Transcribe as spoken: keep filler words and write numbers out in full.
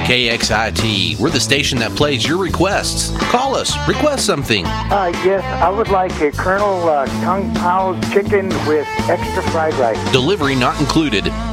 K X I T. We're the station that plays your requests. Call us. Request something. Uh, yes, I would like a Colonel uh, Kung Pao's chicken with extra fried rice. Delivery not included.